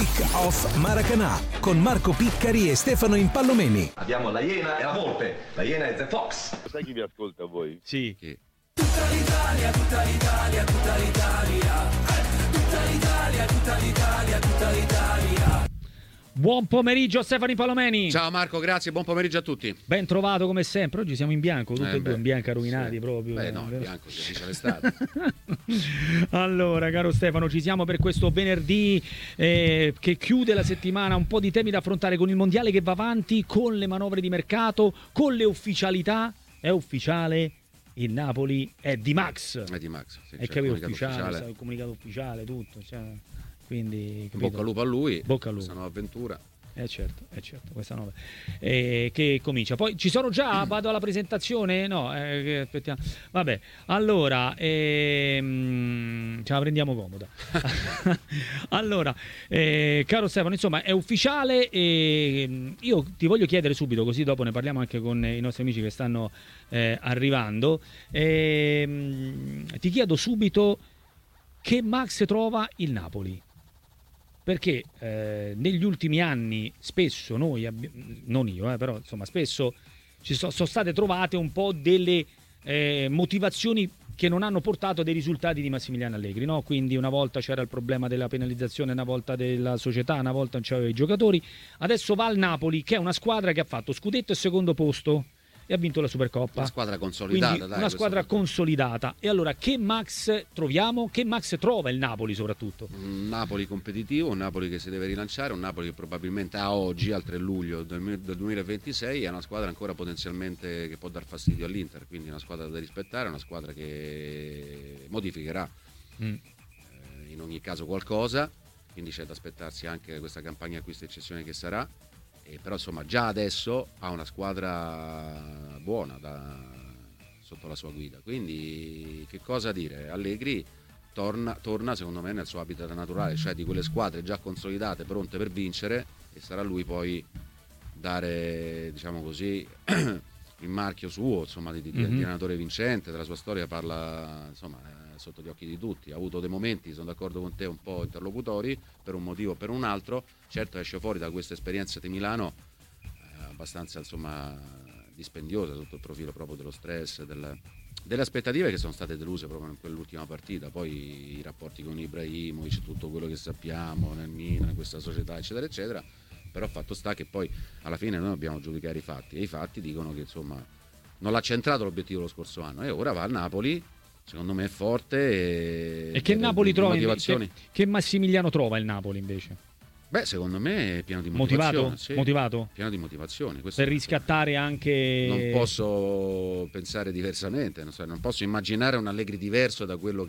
Kick-Off Maracanã con Marco Piccari e Stefano Impallomeni. Abbiamo la Iena e la Volpe. La Iena è The Fox. Sai chi vi ascolta voi? Sì. Chi? Tutta l'Italia, tutta l'Italia, tutta l'Italia. Tutta l'Italia, tutta l'Italia, tutta l'Italia. Buon pomeriggio Stefano Impallomeni. Ciao Marco, grazie, buon pomeriggio a tutti. Ben trovato come sempre. Oggi siamo in bianco, tutti e due in bianco, rovinati sì. proprio. Beh no, in bianco si dice l'estate. Allora, caro Stefano, ci siamo per questo venerdì che chiude la settimana. Un po' di temi da affrontare con il mondiale che va avanti, con le manovre di mercato, con le ufficialità. È ufficiale, il Napoli è di Max. È di Max, sì, È capito, ufficiale, il comunicato ufficiale, tutto, cioè, quindi capito? Bocca al lupo a lui, bocca al lupo. questa nuova avventura. Certo, questa nuova che comincia. Poi ci sono già, vado alla presentazione? No, aspettiamo. Vabbè, allora ce la prendiamo comoda. Allora, caro Stefano, insomma, è ufficiale e io ti voglio chiedere subito, così dopo ne parliamo anche con i nostri amici che stanno arrivando. Ti chiedo subito che Max trova il Napoli. Perché negli ultimi anni spesso noi, non io, però insomma spesso ci sono state trovate un po' delle motivazioni che non hanno portato a dei risultati di Massimiliano Allegri, no? Quindi una volta c'era il problema della penalizzazione, una volta della società, una volta non c'erano i giocatori. Adesso va al Napoli, che è una squadra che ha fatto scudetto e secondo posto e ha vinto la Supercoppa. Una squadra consolidata, quindi una squadra consolidata. E allora che Max troviamo? Che Max trova il Napoli soprattutto? Un Napoli competitivo, un Napoli che si deve rilanciare, un Napoli che probabilmente a oggi, al 3 luglio del 2026, è una squadra ancora potenzialmente che può dar fastidio all'Inter, quindi una squadra da rispettare, una squadra che modificherà in ogni caso qualcosa, quindi c'è da aspettarsi anche questa campagna acquisto e cessione che sarà. Però insomma già adesso ha una squadra buona sotto la sua guida, quindi che cosa dire? Allegri torna secondo me nel suo habitat naturale, cioè di quelle squadre già consolidate, pronte per vincere, e sarà lui poi dare, diciamo così, il marchio suo, insomma, di allenatore vincente. Della sua storia parla, insomma, sotto gli occhi di tutti. Ha avuto dei momenti, sono d'accordo con te, un po' interlocutori per un motivo o per un altro. Certo esce fuori da questa esperienza di Milano abbastanza, insomma, dispendiosa sotto il profilo proprio dello stress, delle aspettative che sono state deluse proprio in quell'ultima partita. Poi i rapporti con Ibrahimovic, tutto quello che sappiamo nel Milan, questa società, eccetera eccetera. Però fatto sta che poi alla fine noi dobbiamo giudicare i fatti, e i fatti dicono che insomma non l'ha centrato l'obiettivo lo scorso anno, e ora va al Napoli, secondo me è forte. E che Napoli trova che Massimiliano trova il Napoli invece? Beh, secondo me è pieno di motivazione. Motivato? Pieno di motivazione. Per riscattare anche... Non posso pensare diversamente, non posso immaginare un Allegri diverso da quello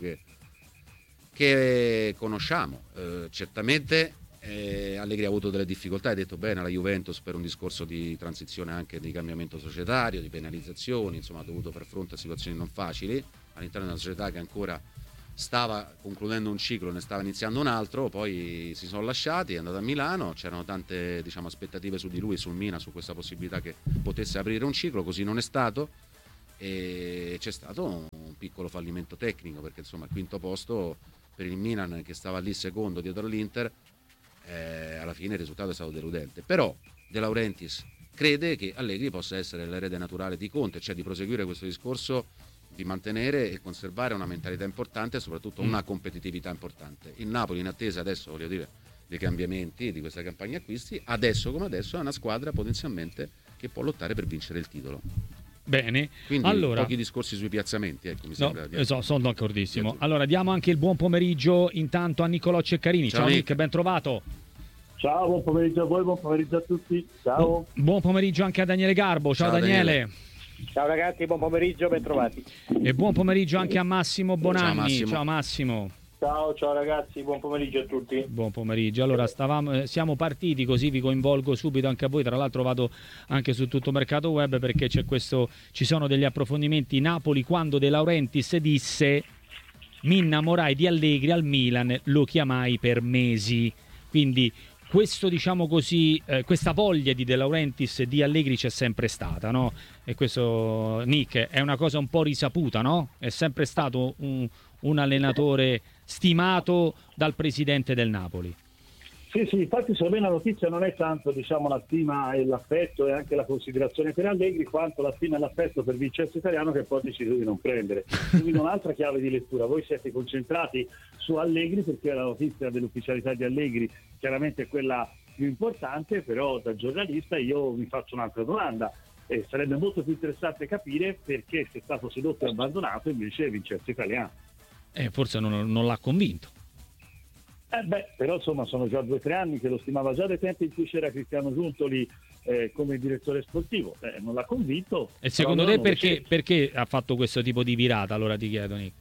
che conosciamo. Certamente Allegri ha avuto delle difficoltà, hai detto bene, alla Juventus per un discorso di transizione anche di cambiamento societario, di penalizzazioni, insomma ha dovuto far fronte a situazioni non facili all'interno di una società che ancora stava concludendo un ciclo, ne stava iniziando un altro. Poi si sono lasciati, è andato a Milano, c'erano tante, diciamo, aspettative su di lui, sul Milan, su questa possibilità che potesse aprire un ciclo, così non è stato, e c'è stato un piccolo fallimento tecnico, perché insomma il quinto posto per il Milan, che stava lì secondo dietro l'Inter, alla fine il risultato è stato deludente. Però De Laurentiis crede che Allegri possa essere l'erede naturale di Conte, cioè di proseguire questo discorso di mantenere e conservare una mentalità importante e soprattutto una competitività importante. Il Napoli, in attesa adesso, voglio dire, dei cambiamenti di questa campagna acquisti, adesso come adesso è una squadra potenzialmente che può lottare per vincere il titolo. Bene, quindi allora, pochi discorsi sui piazzamenti, ecco, mi sembra. Sono d'accordissimo. Allora diamo anche il buon pomeriggio intanto a Nicolò Ceccarini. Ciao Nick, ben trovato. Ciao, buon pomeriggio a voi, buon pomeriggio a tutti. Ciao. Buon pomeriggio anche a Daniele Garbo. Ciao Daniele. Ciao ragazzi, buon pomeriggio, ben trovati. E buon pomeriggio anche a Massimo Bonanni. Ciao Massimo. Ciao ragazzi, buon pomeriggio a tutti. Buon pomeriggio. Allora siamo partiti, così vi coinvolgo subito anche a voi. Tra l'altro vado anche su Tutto Mercato Web, perché ci sono degli approfondimenti. Napoli, quando De Laurentiis disse: mi innamorai di Allegri al Milan, lo chiamai per mesi. Quindi questo, diciamo così, questa voglia di De Laurentiis e di Allegri c'è sempre stata, no? E questo, Nick, è una cosa un po' risaputa, no? È sempre stato un allenatore stimato dal presidente del Napoli. Sì, infatti secondo me la notizia non è tanto la stima e l'affetto e anche la considerazione per Allegri, quanto la stima e l'affetto per Vincenzo Italiano, che poi ha deciso di non prendere. Quindi un'altra chiave di lettura: voi siete concentrati su Allegri perché la notizia dell'ufficialità di Allegri chiaramente è quella più importante, però da giornalista io mi faccio un'altra domanda. Sarebbe molto più interessante capire perché si è stato sedotto e abbandonato invece Vincenzo Italiano. Forse non l'ha convinto. Però insomma sono già 2 o 3 anni che lo stimava, già dai tempi in cui c'era Cristiano Giuntoli come direttore sportivo. Non l'ha convinto. E secondo te perché ha fatto questo tipo di virata? Allora ti chiedo, Nick.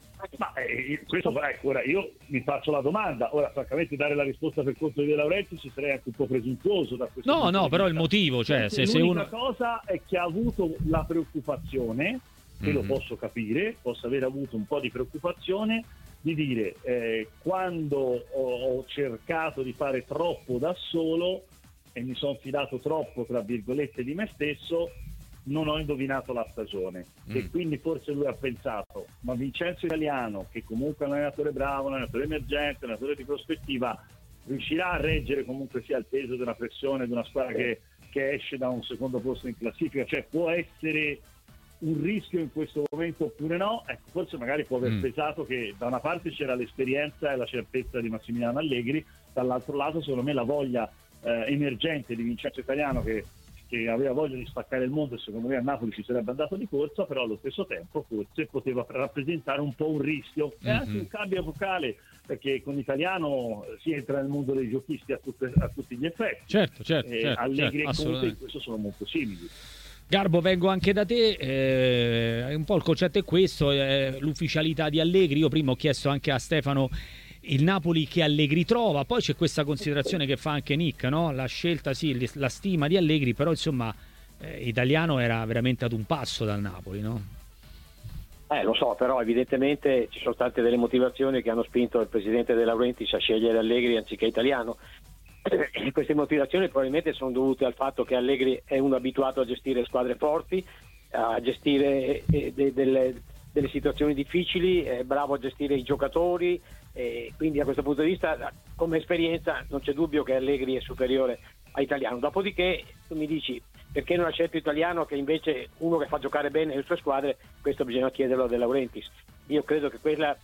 Ora io mi faccio la domanda. Ora francamente dare la risposta per conto di De Laurentiis sarei anche un po' presuntuoso da questo punto di vista. Però il motivo, cioè se l'unica cosa è che ha avuto la preoccupazione, che lo posso capire, posso aver avuto un po' di preoccupazione di dire quando ho cercato di fare troppo da solo e mi sono fidato troppo tra virgolette di me stesso, non ho indovinato la stagione. E quindi forse lui ha pensato: ma Vincenzo Italiano, che comunque è un allenatore bravo, un allenatore emergente, un allenatore di prospettiva, riuscirà a reggere comunque sia il peso della pressione di una squadra che esce da un secondo posto in classifica, cioè può essere un rischio in questo momento oppure no? Ecco, forse magari può aver pesato che da una parte c'era l'esperienza e la certezza di Massimiliano Allegri, dall'altro lato secondo me la voglia emergente di Vincenzo Italiano che aveva voglia di spaccare il mondo, e secondo me a Napoli ci sarebbe andato di corsa, però allo stesso tempo forse poteva rappresentare un po' un rischio e anche un cambio epocale, perché con Italiano si entra nel mondo dei giochisti a tutti gli effetti. Certo, Allegri e Conte in questo sono molto simili. Garbo, vengo anche da te, un po' il concetto è questo, l'ufficialità di Allegri. Io prima ho chiesto anche a Stefano il Napoli che Allegri trova, poi c'è questa considerazione che fa anche Nick, no? La scelta, sì, la stima di Allegri, però insomma Italiano era veramente ad un passo dal Napoli, no? Lo so, però evidentemente ci sono state delle motivazioni che hanno spinto il presidente De Laurentiis a scegliere Allegri anziché Italiano. E queste motivazioni probabilmente sono dovute al fatto che Allegri è uno abituato a gestire squadre forti, a gestire delle situazioni difficili, è bravo a gestire i giocatori, e quindi da questo punto di vista come esperienza non c'è dubbio che Allegri è superiore a Italiano. Dopodiché tu mi dici perché non ha scelto Italiano, che invece uno che fa giocare bene le sue squadre, questo bisogna chiederlo a De Laurentiis. Io credo che quella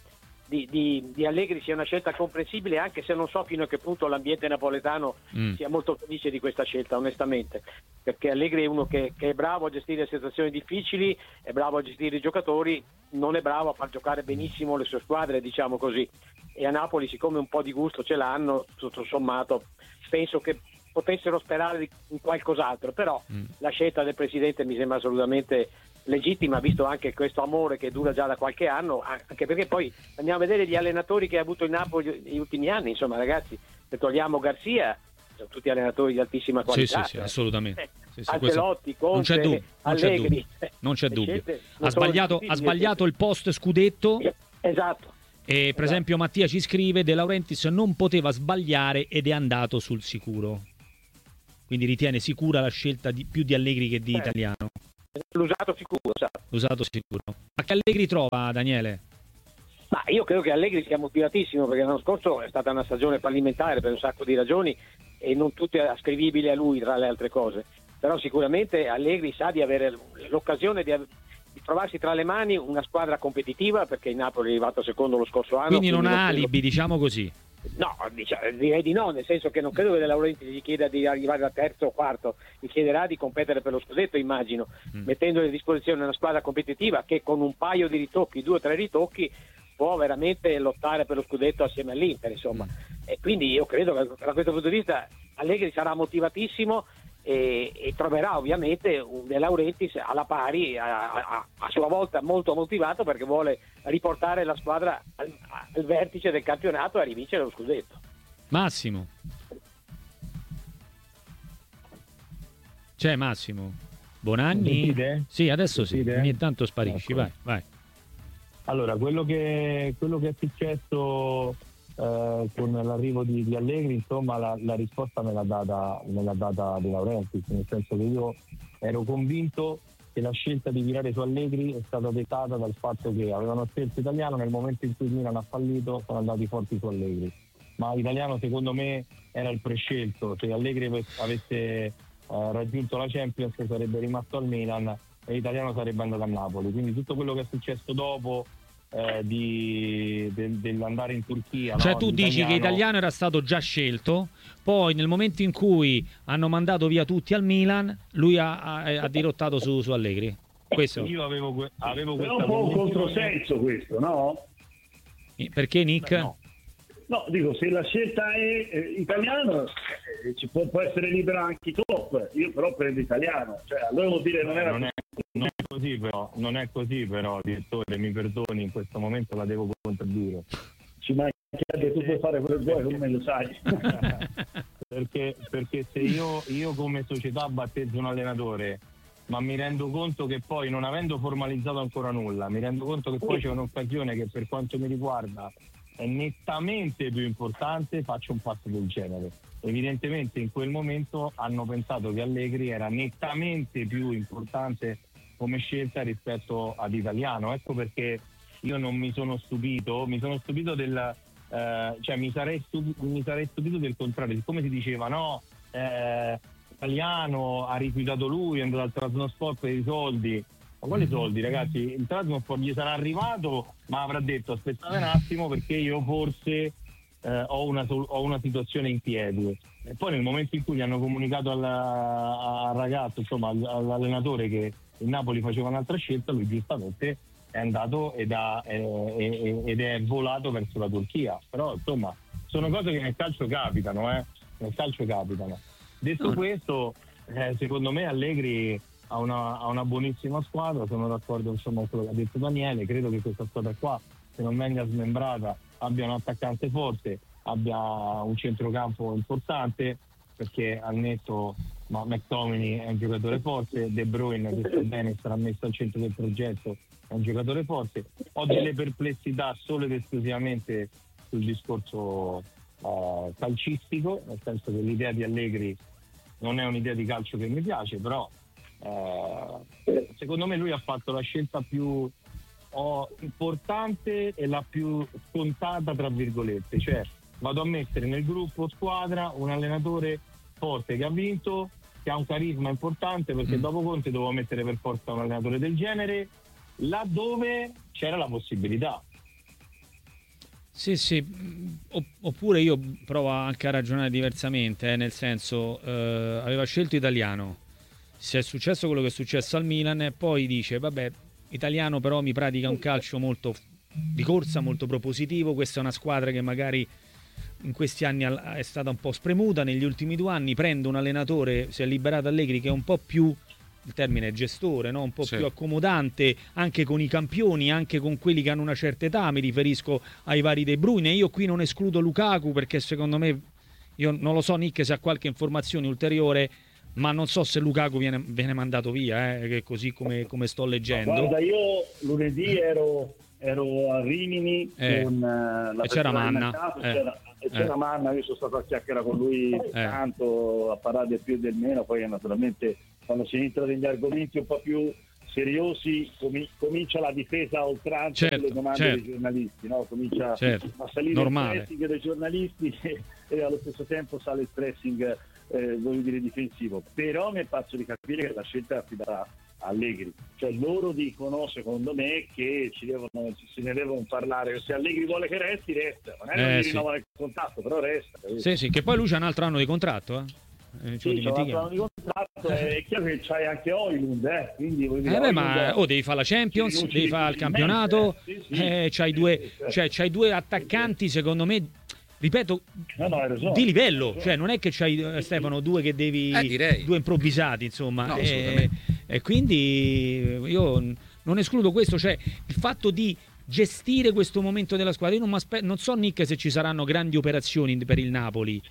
di Allegri sia una scelta comprensibile, anche se non so fino a che punto l'ambiente napoletano sia molto felice di questa scelta, onestamente, perché Allegri è uno che è bravo a gestire situazioni difficili, è bravo a gestire i giocatori, non è bravo a far giocare benissimo le sue squadre, diciamo così, e a Napoli, siccome un po' di gusto ce l'hanno, tutto sommato penso che potessero sperare in qualcos'altro, però la scelta del presidente mi sembra assolutamente legittima, visto anche questo amore che dura già da qualche anno, anche perché poi andiamo a vedere gli allenatori che ha avuto il Napoli negli ultimi anni, insomma ragazzi, se togliamo Garcia sono tutti allenatori di altissima qualità. Sì, assolutamente. Ancelotti, Conte, Allegri, non c'è dubbio. Ha sbagliato il post scudetto. Esatto. E per esempio Mattia ci scrive: De Laurentiis non poteva sbagliare ed è andato sul sicuro. Quindi ritiene sicura la scelta più di Allegri che di Italiano. L'usato sicuro, sa. L'usato sicuro. Ma che Allegri trova, Daniele? Ma io credo che Allegri sia motivatissimo, perché l'anno scorso è stata una stagione fallimentare per un sacco di ragioni e non tutte ascrivibili a lui, tra le altre cose. Però sicuramente Allegri sa di avere l'occasione di trovarsi tra le mani una squadra competitiva, perché il Napoli è arrivato secondo lo scorso anno. Quindi non ha alibi, diciamo così. No, direi di no, nel senso che non credo che De Laurentiis gli chieda di arrivare da terzo o quarto, gli chiederà di competere per lo scudetto, immagino, mettendo a disposizione una squadra competitiva che con un paio di ritocchi, 2 o 3 ritocchi, può veramente lottare per lo scudetto assieme all'Inter, insomma. E quindi io credo che da questo punto di vista Allegri sarà motivatissimo e troverà ovviamente un De Laurentiis alla pari, a sua volta molto motivato, perché vuole riportare la squadra al vertice del campionato e a rivincere lo scudetto. Massimo. C'è Massimo? Bonanni? Sì, adesso sì, ogni tanto sparisci, ecco. Vai. Allora, quello che è successo con l'arrivo di Allegri, insomma la risposta me l'ha data De Laurentiis, nel senso che io ero convinto che la scelta di virare su Allegri è stata dettata dal fatto che avevano scelto Italiano, nel momento in cui il Milan ha fallito sono andati forti su Allegri. ma Italiano secondo me era il prescelto. Se Allegri avesse raggiunto la Champions sarebbe rimasto al Milan e Italiano sarebbe andato a Napoli, quindi tutto quello che è successo dopo dell'andare in Turchia, cioè no? tu dici che Italiano era stato già scelto, poi nel momento in cui hanno mandato via tutti al Milan lui ha dirottato su Allegri. Questo. Io avevo Però questa un po' un convinzione. controsenso questo, no? Perché Nick? No, dico, se la scelta è Italiano, ci può essere libera anche top. Io però prendo Italiano, cioè allora vuol dire non non è così però, direttore, mi perdoni, in questo momento la devo contraddire. Ci manca che tu puoi fare quello che vuoi, come lo sai. perché se io come società battezzo un allenatore, ma mi rendo conto che poi, non avendo formalizzato ancora nulla, mi rendo conto che poi c'è un'occasione che per quanto mi riguarda è nettamente più importante, faccio un passo del genere. Evidentemente in quel momento hanno pensato che Allegri era nettamente più importante come scelta rispetto ad Italiano. Ecco perché io non mi sono stupito, mi sarei stupito del contrario, siccome si diceva no, Italiano ha rifiutato lui, è andato al Trabzonspor per i soldi. Ma quali soldi, ragazzi? Il Trabzonspor gli sarà arrivato, ma avrà detto aspettate un attimo perché io forse ho una situazione in piedi. E poi nel momento in cui gli hanno comunicato al ragazzo, insomma all'allenatore, che il Napoli faceva un'altra scelta, lui giustamente è andato ed è volato verso la Turchia. Però insomma sono cose che nel calcio capitano, nel calcio capitano. Detto questo, secondo me Allegri ha una buonissima squadra, sono d'accordo insomma con quello che ha detto Daniele, credo che questa squadra qua, se non venga smembrata, abbia un attaccante forte, abbia un centrocampo importante, perché al netto McTominay è un giocatore forte, De Bruyne che sta bene, sarà messo al centro del progetto, è un giocatore forte. Ho delle perplessità solo ed esclusivamente sul discorso calcistico, nel senso che l'idea di Allegri non è un'idea di calcio che mi piace, però secondo me lui ha fatto la scelta più importante e la più scontata, tra virgolette, cioè vado a mettere nel gruppo squadra un allenatore forte che ha vinto, che ha un carisma importante, perché dopo Conte dovevo mettere per forza un allenatore del genere laddove c'era la possibilità. Sì, oppure io provo anche a ragionare diversamente, nel senso aveva scelto Italiano, se è successo quello che è successo al Milan e poi dice vabbè, Italiano però mi pratica un calcio molto di corsa, molto propositivo, questa è una squadra che magari in questi anni è stata un po' spremuta, negli ultimi 2 anni prendo un allenatore, si è liberato Allegri, che è un po' più, il termine è gestore, no? Un po' più accomodante anche con i campioni, anche con quelli che hanno una certa età, mi riferisco ai vari De Bruyne. Io qui non escludo Lukaku perché secondo me, io non lo so Nick se ha qualche informazione ulteriore, ma non so se Lukaku viene mandato via, così come sto leggendo. Guarda, io lunedì ero a Rimini con la c'era Manna. C'era Manna, io sono stato a chiacchierare con lui tanto, a parlare del più e del meno, poi naturalmente quando si entra negli argomenti un po' più seriosi comincia la difesa a oltranza delle domande dei giornalisti, no? Comincia a salire il pressing dei giornalisti e allo stesso tempo sale il pressing voglio dire difensivo, però mi è parso di capire che la scelta è affidata a Allegri, cioè loro dicono secondo me che se ne devono parlare, se Allegri vuole che resti resta, non è che non rinnova il contratto, però resta. Sì, che poi lui c'ha un altro anno di contratto, c'è un altro anno di contratto, è chiaro che c'hai anche Højlund, quindi ma devi fare la Champions, devi fare il campionato, c'hai due attaccanti secondo me, ripeto, di livello, cioè non è che c'hai Stefano due che devi due improvvisati, insomma, e quindi io non escludo questo, cioè il fatto di gestire questo momento della squadra. Io non so Nick se ci saranno grandi operazioni per il Napoli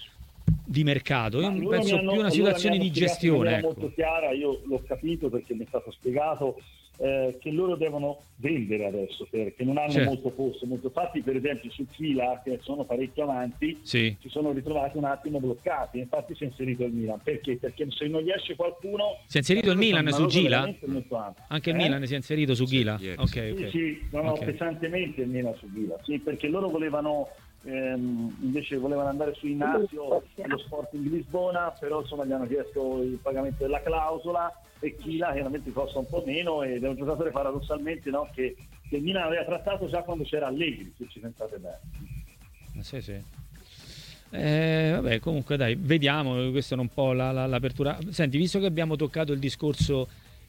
di mercato, io penso più una situazione di gestione, ecco. Molto chiara, io l'ho capito perché mi è stato spiegato che loro devono vendere adesso perché non hanno molto posto, fatti per esempio su Fila che sono parecchio avanti si sono ritrovati un attimo bloccati, infatti si è inserito il Milan perché se non gli esce qualcuno si è inserito il Milan su Gila, anche il Milan si è inserito su Gila, pesantemente il Milan su Gila, perché loro volevano invece volevano andare su Inácio allo Sporting di Lisbona, però insomma gli hanno chiesto il pagamento della clausola e Chila chiaramente costa un po' meno, ed è un giocatore paradossalmente, no, che il Milan aveva trattato già quando c'era Allegri, se ci pensate bene. Sì. Vabbè, comunque dai, vediamo, questa è un po' l'apertura. Senti, visto che abbiamo toccato il discorso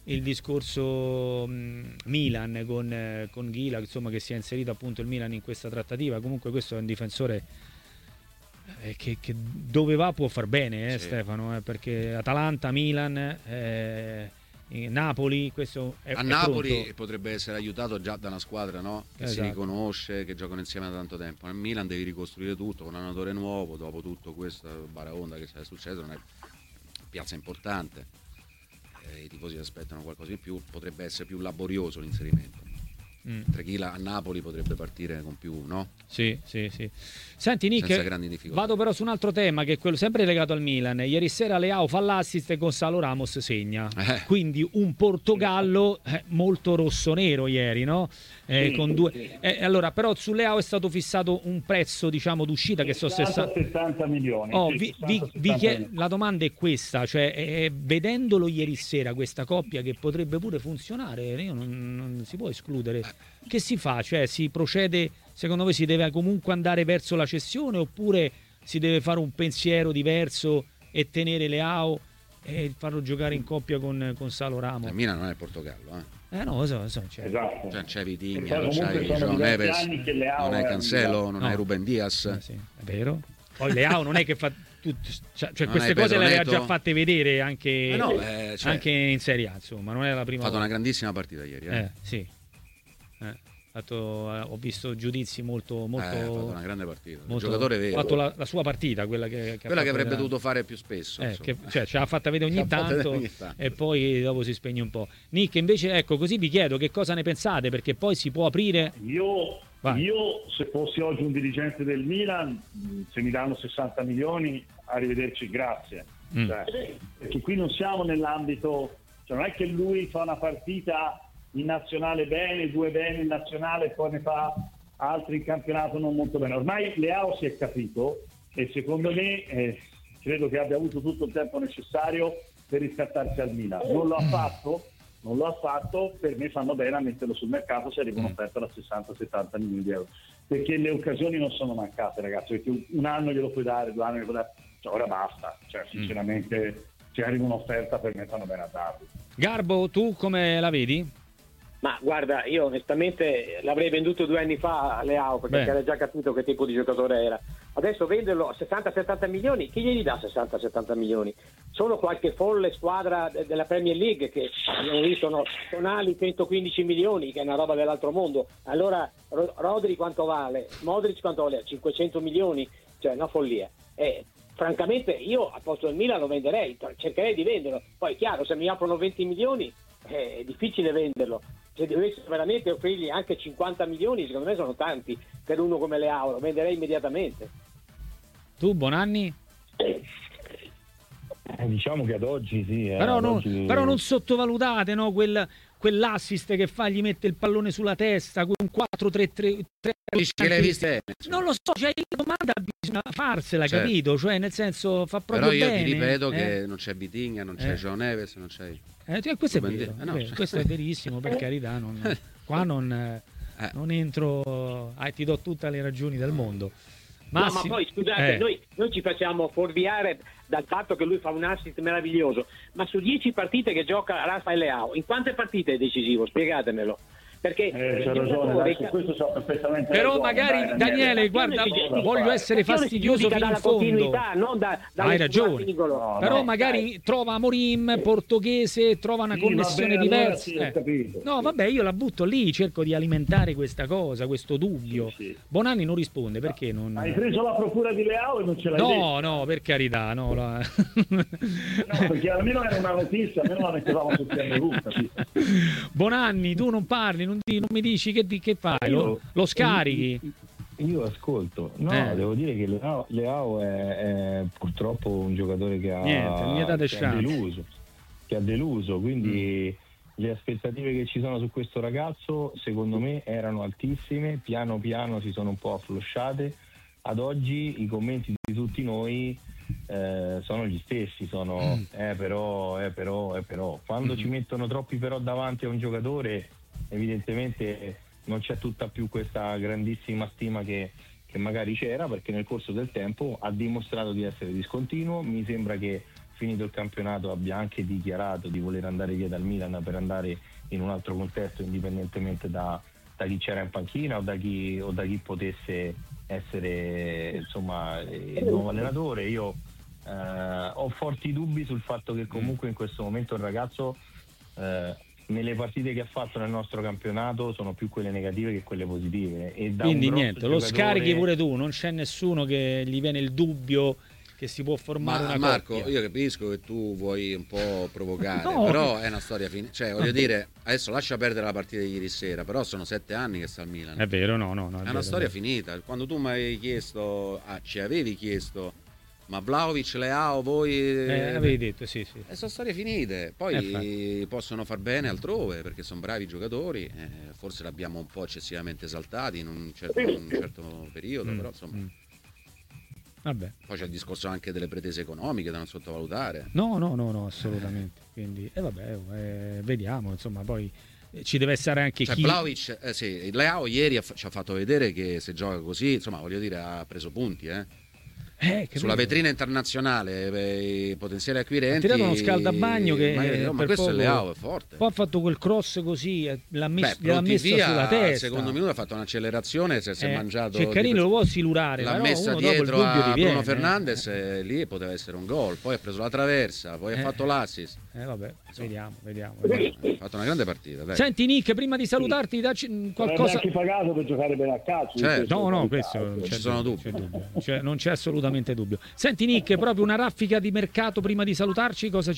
Milan con Ghila, insomma, che si è inserito appunto il Milan in questa trattativa, comunque questo è un difensore che dove va può far bene, sì. Stefano, perché Atalanta, Milan, Napoli, questo è Napoli pronto. Potrebbe essere aiutato già da una squadra, no? Che si riconosce, che giocano insieme da tanto tempo. Nel Milan devi ricostruire tutto con un allenatore nuovo, dopo tutto questo baraonda che è successo, non è una piazza importante, i tifosi aspettano qualcosa in più, potrebbe essere più laborioso l'inserimento. Trequila a Napoli potrebbe partire con più, no? Sì. Senti Nick, vado però su un altro tema, che è quello sempre legato al Milan. Ieri sera Leao fa l'assist e Gonzalo Ramos segna, quindi un Portogallo molto rosso-nero ieri, no? Con due. Allora, però su Leao è stato fissato un prezzo, diciamo, d'uscita che sono 70 milioni. La domanda è questa, cioè vedendolo ieri sera questa coppia che potrebbe pure funzionare, io non si può escludere. Che si fa? Cioè si procede, secondo voi si deve comunque andare verso la cessione, oppure si deve fare un pensiero diverso e tenere Leao e farlo giocare in coppia con Gonzalo Ramos? La Milan non è il Portogallo, no, lo so, cioè, esatto. Cioè, c'è Vitinha, non c'è João Neves, non è Cancelo, non è Ruben Dias. Sì, è vero. Poi Leao non è che fa cioè queste cose le aveva già fatte vedere anche, anche in Serie A, insomma, non è la prima volta. Ha fatto una grandissima partita ieri. Sì. Ho visto giudizi molto ha fatto una grande partita, un giocatore vero. Ha fatto la sua partita, quella che avrebbe dovuto fare più spesso, cioè ce l'ha fatta vedere ogni tanto e poi dopo si spegne un po'. Nick, invece, ecco, così vi chiedo che cosa ne pensate, perché poi si può aprire. Io se fossi oggi un dirigente del Milan, se mi danno 60 milioni, arrivederci, grazie. Perché qui non siamo nell'ambito, cioè non è che lui fa una partita in nazionale bene, 2 bene in nazionale e poi ne fa altri in campionato non molto bene. Ormai Leao si è capito e secondo me credo che abbia avuto tutto il tempo necessario per riscattarsi al Milan. Non lo ha fatto, per me fanno bene a metterlo sul mercato se arriva un'offerta da 60-70 milioni di euro, perché le occasioni non sono mancate, ragazzi, perché un anno glielo puoi dare, 2 anni glielo puoi dare, cioè, ora basta, cioè sinceramente se arriva un'offerta per me fanno bene a darlo. Garbo, tu come la vedi? Ma guarda, io onestamente l'avrei venduto 2 anni fa a Leao, perché era già capito che tipo di giocatore era. Adesso venderlo a 60-70 milioni, chi glieli dà 60-70 milioni? Solo qualche folle squadra della Premier League che abbiamo visto, Tonali 115 milioni, che è una roba dell'altro mondo. Allora Rodri quanto vale? Modric quanto vale? 500 milioni? Cioè una follia. Francamente io a posto del Milan lo venderei, cercherei di venderlo. Poi chiaro, se mi aprono 20 milioni è difficile venderlo. Se dovessero veramente offrirgli anche 50 milioni, secondo me sono tanti per uno come Leao, lo venderei immediatamente. Tu, Bonanni? Diciamo che ad oggi sì. Però non sottovalutate, no, quell'assist che fa, gli mette il pallone sulla testa, un 4-3-3. Che l'hai visto? Non lo so, cioè la domanda bisogna farsela, certo. Capito? Cioè nel senso fa proprio bene. Però io ti ripeto che non c'è Vitinha, non c'è João Neves, non c'è... questo è vero, questo è verissimo, per carità, qua non entro, ti do tutte le ragioni del mondo. Ma poi scusate, noi ci facciamo fuorviare dal fatto che lui fa un assist meraviglioso, ma su 10 partite che gioca Rafael Leao, in quante partite è decisivo? Spiegatemelo. Perché c'è ragione, su questo so perfettamente. Però magari Daniele, guarda, voglio essere fastidioso fino in fondo. Hai ragione. Però magari trova Amorim, portoghese, trova una connessione diversa. No, vabbè, io la butto lì, cerco di alimentare questa cosa, questo dubbio. Sì. Bonanni non risponde, perché non... Hai preso la procura di Leao e non ce l'hai detto? No, per carità, no, perché almeno era una notizia, almeno la mettevamo sul piano, capito? Bonanni, tu non parli, non mi dici che fai? Lo scarichi? Io ascolto. Devo dire che Leao è purtroppo un giocatore che ha deluso, quindi le aspettative che ci sono su questo ragazzo secondo me erano altissime, piano piano si sono un po' afflosciate, ad oggi i commenti di tutti noi sono gli stessi, sono però. Quando ci mettono troppi però davanti a un giocatore, evidentemente non c'è tutta più questa grandissima stima che magari c'era, perché nel corso del tempo ha dimostrato di essere discontinuo. Mi sembra che finito il campionato abbia anche dichiarato di voler andare via dal Milan per andare in un altro contesto, indipendentemente da chi c'era in panchina o da chi potesse essere insomma il nuovo allenatore. Io ho forti dubbi sul fatto che comunque in questo momento il ragazzo nelle partite che ha fatto nel nostro campionato sono più quelle negative che quelle positive, e da quindi un grosso niente, lo scarichi pure tu, non c'è nessuno che gli viene il dubbio che si può formare una Marco, coppia. io capisco che tu vuoi un po' provocare, No. però è una storia finita. Cioè, voglio dire, adesso lascia perdere la partita di ieri sera, però sono 7 anni che sta al Milan. È vero, no, È una storia finita. Quando tu mi hai chiesto, ci avevi chiesto, ma Vlahovic, Leao, voi avevi detto, sì. sono storie finite. Poi possono far bene altrove perché sono bravi giocatori. Forse l'abbiamo un po' eccessivamente esaltati in un certo periodo, però insomma. Vabbè. Poi c'è il discorso anche delle pretese economiche da non sottovalutare. No, assolutamente. Quindi, vediamo, insomma, poi ci deve essere anche chi. Vlahovic, sì, Leao ieri ci ha fatto vedere che se gioca così, insomma, voglio dire, ha preso punti, sulla vetrina internazionale, i potenziali acquirenti. Ha tirato uno scaldabagno che ma questo è Leao, è forte. Poi ha fatto quel cross così, l'ha messa via, sulla testa. Al secondo minuto ha fatto un'accelerazione, si è mangiato. Ceccarini lo può silurare, l'ha però messa uno dietro a viene, Bruno Fernandes, lì poteva essere un gol. Poi ha preso la traversa, poi ha fatto l'assist. Vabbè, vediamo. Ha fatto una grande partita, dai. Senti Nick, prima di salutarti, dacci qualcosa. Anche pagato per giocare bene a calcio. Certo. No, questo non ci sono dubbi. Non c'è assolutamente dubbio. Senti Nick, proprio una raffica di mercato prima di salutarci, dove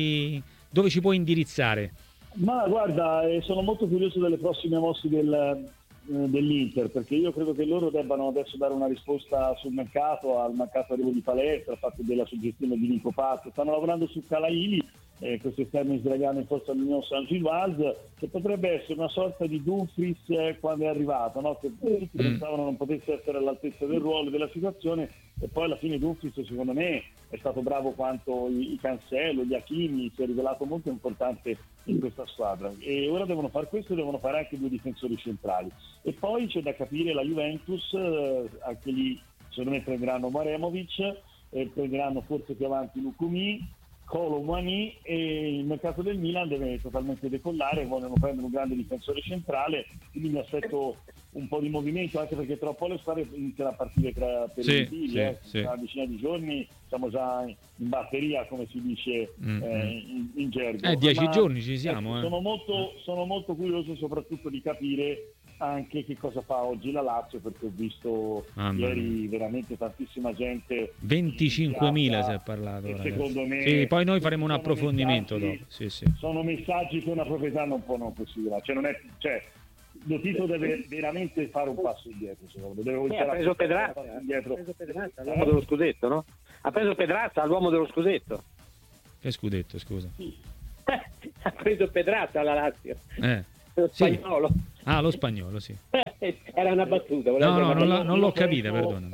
ci puoi indirizzare? Ma guarda, sono molto curioso delle prossime mosse dell'Inter, perché io credo che loro debbano adesso dare una risposta sul mercato, al mancato arrivo di Palestra, al fatto della suggestione di Nico Pazzo. Stanno lavorando su Calaili, questo esterno israeliano in forza all'Unione Saint-Gilloise, che potrebbe essere una sorta di Dumfries quando è arrivato, no? Che tutti pensavano non potesse essere all'altezza del ruolo e della situazione, e poi alla fine Dumfries secondo me è stato bravo quanto i Cancelo, gli Hakimi, si è rivelato molto importante in questa squadra, e ora devono fare questo e devono fare anche 2 difensori centrali. E poi c'è da capire la Juventus, anche lì secondo me prenderanno Maremovic, prenderanno forse più avanti Lukumi, Kolo Muani, e il mercato del Milan deve totalmente decollare, vogliono prendere un grande difensore centrale, quindi mi aspetto un po' di movimento, anche perché tra un po' le squadre iniziano a partire per una decina di giorni, siamo già in batteria, come si dice in gergo. 10 giorni ci siamo. Sono molto curioso soprattutto di capire anche che cosa fa oggi la Lazio, perché ho visto ieri veramente tantissima gente. 25.000 si è parlato, secondo me sì, poi noi faremo un approfondimento dopo. Sì. Sono messaggi che una proprietà non può non considerare, lo Tito deve veramente fare un passo indietro, secondo me. Ha preso Pedrazza all'uomo dello scudetto, no? Ha preso Pedrazza all'uomo dello scudetto. Che scudetto, scusa? Ha preso Pedrazza alla Lazio. Lo spagnolo. Sì. Ah, lo spagnolo, sì. Era una battuta. Non l'ho capita, perdona.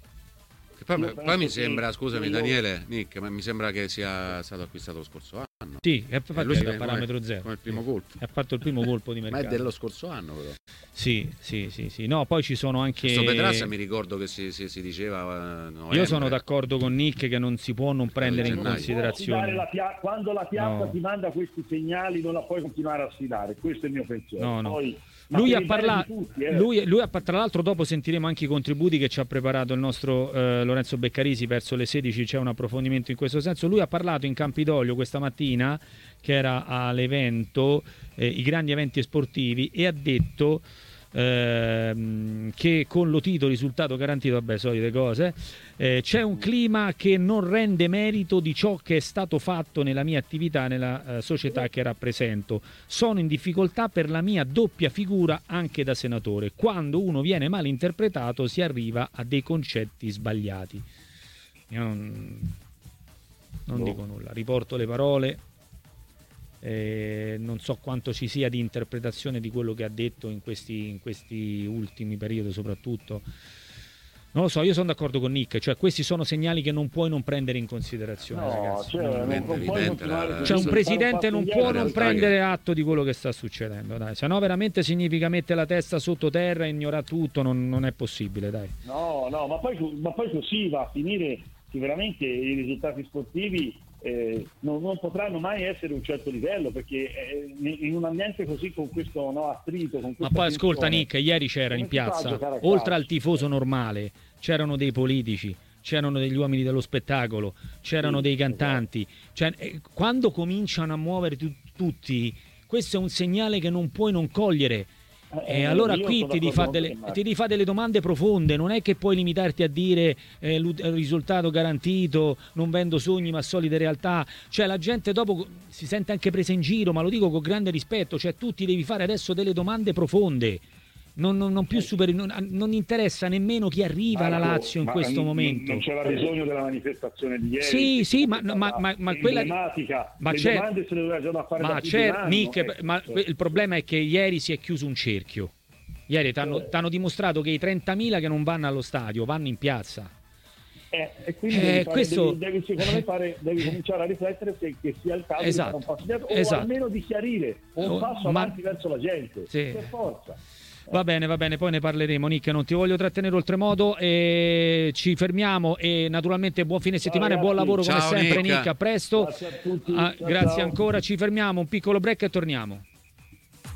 Poi mi sembra, scusami Daniele, Nick, ma mi sembra che sia stato acquistato lo scorso anno. Sì, è fatto a parametro zero. Come il primo colpo. Ha fatto il primo colpo di mercato. Ma è dello scorso anno, però. Sì. No, poi ci sono anche. Questo Pedrazza mi ricordo che si diceva. Io sono d'accordo con Nick che non si può non prendere in considerazione. Quando la piazza ti manda questi segnali, non la puoi continuare a sfidare. Questo è il mio pensiero. No. Poi, lui ha parlato, tra l'altro dopo sentiremo anche i contributi che ci ha preparato il nostro Lorenzo Beccarisi. Verso le 16 c'è un approfondimento in questo senso. Lui ha parlato in Campidoglio questa mattina, che era all'evento, i grandi eventi sportivi, e ha detto che con lo Tito risultato garantito, solite cose, c'è un clima che non rende merito di ciò che è stato fatto nella mia attività, nella società che rappresento. Sono in difficoltà per la mia doppia figura anche da senatore. Quando uno viene mal interpretato si arriva a dei concetti sbagliati. Io non dico nulla, riporto le parole. Non so quanto ci sia di interpretazione di quello che ha detto in questi ultimi periodi, soprattutto Non lo so, io sono d'accordo con Nick, cioè questi sono segnali che non puoi non prendere in considerazione, No, ragazzi. cioè, non puoi continuare così. Cioè un Fare presidente non passo può indietro. non prendere atto di quello che sta succedendo, dai. Se no veramente significa mettere la testa sottoterra e ignorare tutto, non è possibile, dai. No, ma poi così va a finire che veramente i risultati sportivi non potranno mai essere un certo livello, perché in un ambiente così, con questo attrito, con Ma questa poi ascolta tensione, Nick, ieri c'era come in si fa a piazza, giocare a oltre calcio? al tifoso normale, c'erano dei politici, c'erano degli uomini dello spettacolo, c'erano dei cantanti. Cioè, quando cominciano a muovere tutti, questo è un segnale che non puoi non cogliere. E allora io qui sono ti d'accordo rifà con te, ti rifà delle domande profonde, non è che puoi limitarti a dire il risultato garantito, non vendo sogni ma solide realtà, cioè la gente dopo si sente anche presa in giro, ma lo dico con grande rispetto, cioè tu ti devi fare adesso delle domande profonde. Non più non interessa nemmeno chi arriva alla Lazio in questo momento. Non c'era bisogno della manifestazione di ieri. Sì, ma quella emblematica. ma le domande se le doveva già fare da più di un anno. Nick, ma il problema è che ieri si è chiuso un cerchio. Ieri t'hanno dimostrato che i 30.000 che non vanno allo stadio vanno in piazza. E quindi questo... devi cominciare a riflettere che sia il caso di fare un passo indietro, o almeno di chiarire un passo avanti verso la gente, per forza. Va bene, poi ne parleremo, Nick, non ti voglio trattenere oltremodo, ci fermiamo e naturalmente buon fine settimana e buon lavoro come sempre, Nick, a presto. Grazie a tutti. Grazie ciao. ancora, ci fermiamo, un piccolo break e torniamo.